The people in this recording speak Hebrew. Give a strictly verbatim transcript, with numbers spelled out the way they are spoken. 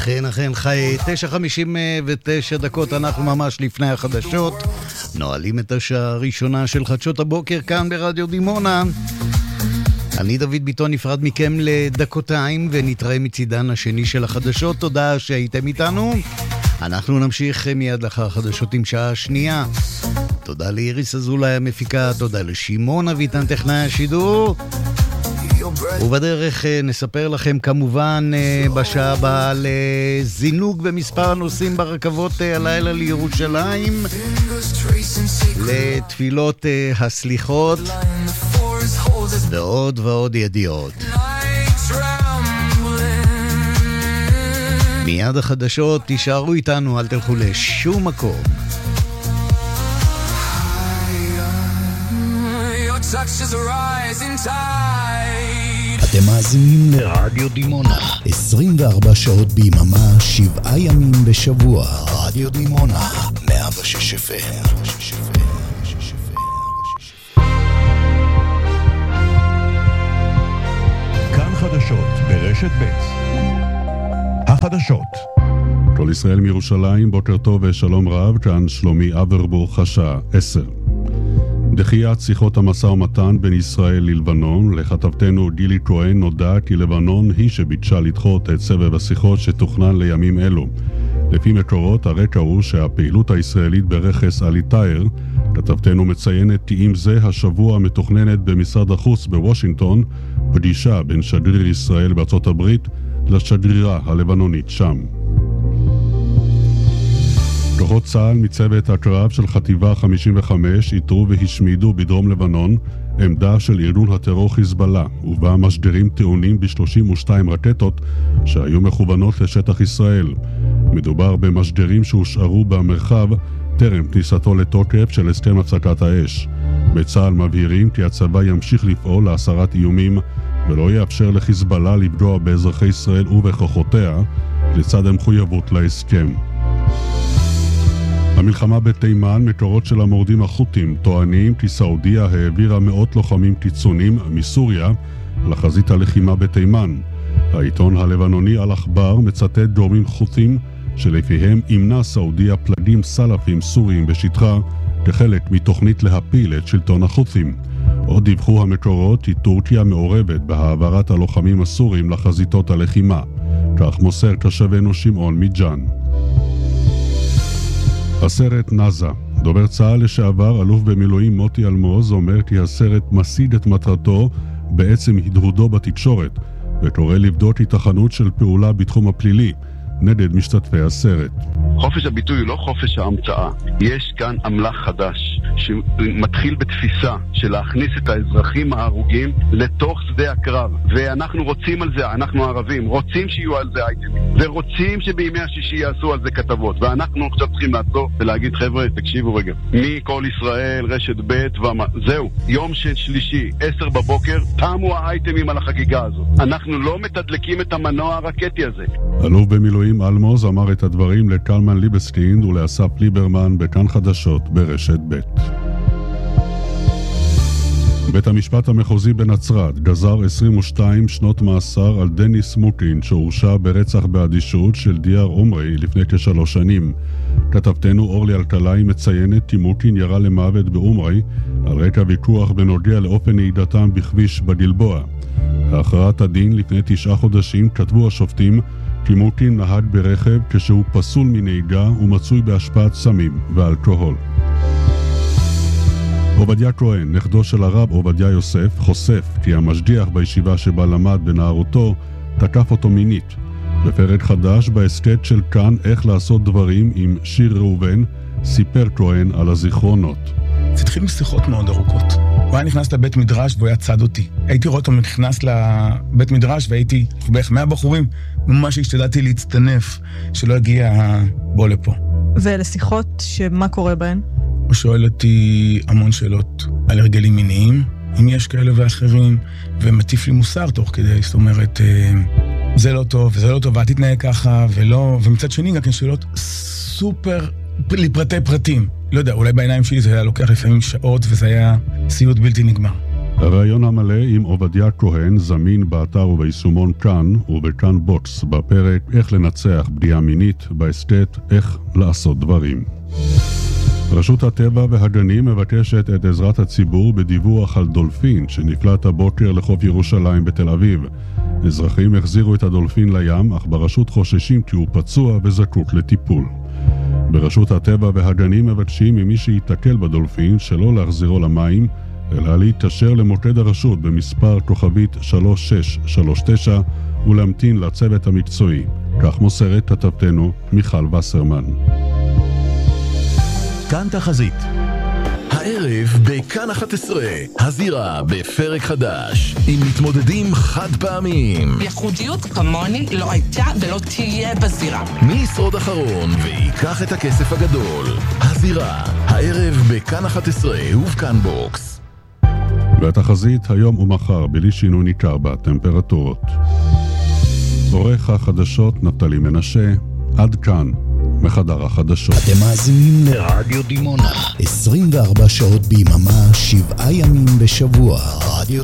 אכן, אכן, חי, תשע חמישים ותשע דקות, אנחנו ממש לפני החדשות, נועלים את השעה הראשונה של חדשות הבוקר כאן ברדיו דימונה. אני דוד ביטון נפרד מכם לדקותיים ונתראה מצידן השני של החדשות. תודה שהייתם איתנו. אנחנו נמשיך מיד לאחר החדשות עם שעה שנייה. תודה לאיריס אזולאי המפיקה, תודה לשמעון אביטן טכנאי השידור. ובדרך נספר לכם כמובן בשעה הבאה על זינוק במספר הנוסעים ברכבות הלילה לירושלים, לתפילות הסליחות ועוד ועוד ידיעות. מיד החדשות, תישארו איתנו, אל תלכו לשום מקום. אתם מאזינים לרדיו דימונה, עשרים וארבע שעות ביממה, שבעה ימים בשבוע. רדיו דימונה, מאה ושש אף אם. כאן חדשות ברשת ב'. החדשות. כל ישראל מירושלים, בוקר טוב ושלום רב, כאן שלומי אברבוך, השעה עשר. דחיית שיחות המשא ומתן בין ישראל ללבנון. לכתבתנו גילי כהן נודע כי לבנון היא שביקשה לדחות את סבב השיחות שתוכנן לימים אלו. לפי מקורות, הרקע הוא שהפעילות הישראלית ברכס אלי טאייר. כתבתנו מציינת כי עם זה השבוע מתוכננת במשרד החוץ בוושינגטון פגישה בין שגריר ישראל בארצות הברית לשגרירה הלבנונית שם. כוחות צה"ל מצוות הקרב של חטיבה חמישים וחמש איתרו והשמידו בדרום לבנון עמדה של ארגון הטרור חיזבאללה, ובה משדרים טעונים ב-שלושים ושתיים רקטות שהיו מכוונות לשטח ישראל. מדובר במשדרים שהושארו במרחב טרם כניסתו לתוקף של הסכם הפסקת האש. בצה"ל מבהירים כי הצבא ימשיך לפעול להסרת איומים ולא יאפשר לחיזבאללה לפגוע באזרחי ישראל ובכוחותיה לצד המחויבות להסכם. המלחמה בתימן, מקורות של המורדים החות'ים טוענים כי סעודיה העבירה מאות לוחמים קיצונים מסוריה לחזית הלחימה בתימן. העיתון הלבנוני אל-אחבר מצטט גורמים חות'ים שלפיהם ימנע סעודיה פלגים סלפים סוריים בשטחה כחלק מתוכנית להפיל את שלטון החות'ים. עוד דיווחו המקורות כי טורקיה מעורבת בהעברת הלוחמים הסוריים לחזיתות הלחימה. כך מוסר תושבנו שמעון מג'אן. הסרט נזה. דובר צה"ל לשעבר, אלוף במילואים מוטי אלמוז, אומר כי הסרט משיג את מטרתו בעצם הדהודו בתקשורת, וקורא לבדוק היתכנות של פעולה בתחום הפלילי נגד משתתפי הסרט. חופש הביטוי הוא לא חופש ההמצאה. יש כאן אמל"ח חדש שמתחיל בתפיסה של להכניס את האזרחים ההרוגים לתוך שדה הקרב, ואנחנו רוצים על זה, אנחנו הערבים רוצים שיהיו על זה אייטמים ורוצים שבימי השישי יעשו על זה כתבות, ואנחנו עכשיו צריכים לעצור ולהגיד חבר'ה תקשיבו רגע, מכל ישראל רשת ב' ומה, זהו, יום של שלישי עשר בבוקר תמו האייטמים על החגיגה הזאת. אנחנו לא מתדלקים את המנוע הרקטי הזה. אלוף במילואים אלמוז אמר את הדברים לקלמן ליבסקינד ולאסף ליברמן בכאן חדשות ברשת ב'. בית המשפט המחוזי בנצרת גזר עשרים ושתיים שנות מאסר על דניס מוקין שהורשע ברצח באדישות של דיאר עומרי לפני כשלוש שנים. כתבתנו אורלי אלקלעי מציינת כי מוקין ירה למוות בעומרי על רקע ויכוח בנוגע לאופן נהיגתם בכביש בגלבוע. בהכרעת הדין לפני תשעה חודשים כתבו השופטים כי מוקין נהג ברכב כשהוא פסול מנהיגה ומצוי בהשפעת סמים ואלכוהול. עובדיה כהן, נכדו של הרב עובדיה יוסף, חושף כי המשגיח בישיבה שבה למד בנערותו תקף אותו מינית. בפרק חדש בהסכת של כאן איך לעשות דברים עם שיר ראובן, סיפר כהן על הזיכרונות. זה התחיל משיחות מאוד ארוכות. הוא היה נכנס לבית מדרש והוא היה צד אותי. הייתי רואה אותו נכנס לבית מדרש והייתי בערך מאה בחורים, ממש השתדלתי להצטנף שלא הגיע בוא לפה. ואלה שיחות שמה קורה בהן? הוא שואל אותי המון שאלות על הרגלים מיניים, אם יש כאלה ואחרים, ומטיף לי מוסר תוך כדי, זאת אומרת, זה לא טוב, וזה לא טוב, ואת תתנהג ככה, ולא, ומצד שני גם כן שאלות סופר לפרטי פרטים. לא יודע, אולי בעיניים שלי זה היה לוקח לפעמים שעות, וזה היה סיוט בלתי נגמר. הרעיון המלא עם עובדיה כהן זמין באתר וביישומון כאן ובכאן בוקס בפרק איך לנצח פגיעה מינית, בהסכת איך לעשות דברים. רשות הטבע והגנים מבקשת את עזרת הציבור בדיווח על דולפין שנפלט הבוקר לחוף ירושלים בתל אביב. אזרחים החזירו את הדולפין לים, אך ברשות חוששים כי הוא פצוע וזקוק לטיפול. ברשות הטבע והגנים מבקשים ממי שיתקל בדולפין שלא להחזירו למים, אלא להתקשר למוקד הרשות במספר כוכבית שלוש שש שלוש תשע ולהמתין לצוות המקצועי. כך מוסרת כתבתנו מיכל וסרמן. כאן תחזית. הערב בכאן אחת עשרה, הזירה בפרק חדש, עם מתמודדים חד פעמיים. ייחודיות כמוני לא הייתה ולא תהיה בזירה. מי ישרוד אחרון ויקח את הכסף הגדול? הזירה, הערב בכאן אחת עשרה ובכאן בוקס. והתחזית היום ומחר בלי שינוי ניכר בטמפרטורות. עורך החדשות נפתלי מנשה, עד כאן. מחדר החדשות. אתם מאזינים לרדיו דימונה, עשרים וארבע שעות ביממה, שבעה ימים בשבוע.